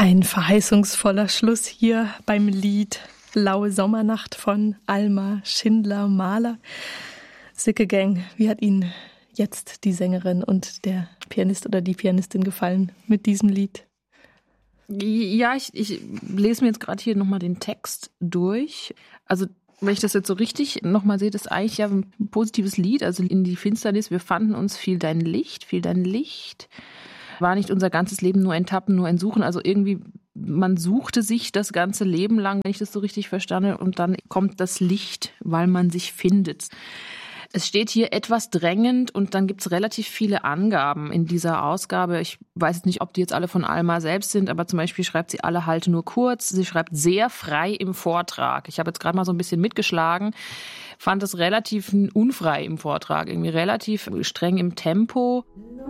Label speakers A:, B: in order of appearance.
A: Ein verheißungsvoller Schluss hier beim Lied Laue Sommernacht von Alma Schindler-Mahler. Silke Geng, wie hat Ihnen jetzt die Sängerin und der Pianist oder die Pianistin gefallen mit diesem Lied?
B: Ja, ich lese mir jetzt gerade hier nochmal den Text durch. Also wenn ich das jetzt so richtig nochmal sehe, das ist eigentlich ja ein positives Lied. Also in die Finsternis, wir fanden uns, fiel dein Licht. War nicht unser ganzes Leben nur ein Tappen, nur ein Suchen. Also irgendwie, man suchte sich das ganze Leben lang, wenn ich das so richtig verstanden habe. Und dann kommt das Licht, weil man sich findet. Es steht hier etwas drängend und dann gibt es relativ viele Angaben in dieser Ausgabe. Ich weiß jetzt nicht, ob die jetzt alle von Alma selbst sind, aber zum Beispiel schreibt sie alle Halte nur kurz. Sie schreibt sehr frei im Vortrag. Ich habe jetzt gerade mal so ein bisschen mitgeschlagen, fand es relativ unfrei im Vortrag, irgendwie relativ streng im Tempo.